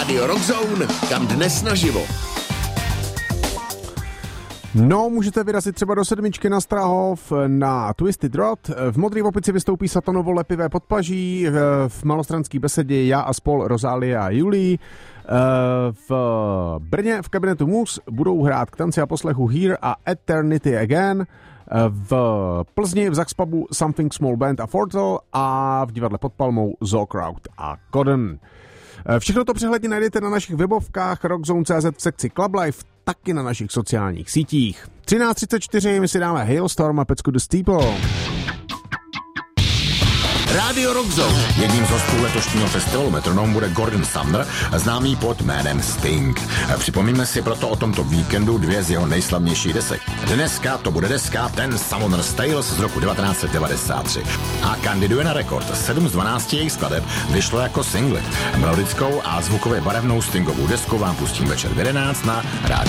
Rádio Rock Zone, kam dnes naživo. No, můžete vyrazit třeba do Sedmičky na Strahov na Twisted Rod. V Modrý opici vystoupí Satanovo lepivé podpaží, v Malostranský besedě já a spol Rozálie a Julii. V Brně v kabinetu Mus budou hrát k tanci a poslechu Here a Eternity Again. V Plzni v Zaxpubu Something Small Band a Fortel a v divadle Pod Palmou Zookraut a Cotton. Všechno to přehledně najdete na našich webovkách rockzone.cz v sekci Club Life, taky na našich sociálních sítích. 13:34, my si dáme Hailstorm a pecku The Steeple. Rádio Rock Zone. Jedním z hostů letošního festivalu Metronome bude Gordon Sumner, známý pod jménem Sting. Připomíme si proto o tomto víkendu dvě z jeho nejslavnějších desek. Dneska to bude deska Ten Summoner's Tales z roku 1993 a kandiduje na rekord. 7 z 12 jejich skladeb vyšlo jako singly. Melodickou a zvukově barevnou Stingovou desku vám pustím večer v 11 na Rádiu